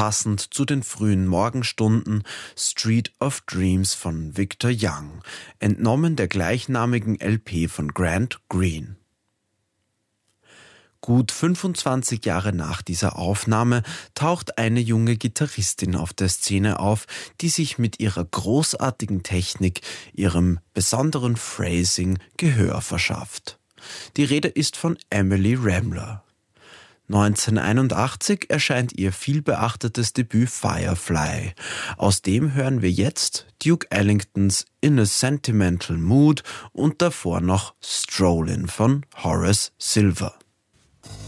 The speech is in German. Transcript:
passend zu den frühen Morgenstunden Street of Dreams von Victor Young, entnommen der gleichnamigen LP von Grant Green. Gut 25 Jahre nach dieser Aufnahme taucht eine junge Gitarristin auf der Szene auf, die sich mit ihrer großartigen Technik, ihrem besonderen Phrasing Gehör verschafft. Die Rede ist von Emily Ramler. 1981 erscheint ihr vielbeachtetes Debüt Firefly. Aus dem hören wir jetzt Duke Ellingtons In a Sentimental Mood und davor noch Strollin' von Horace Silver.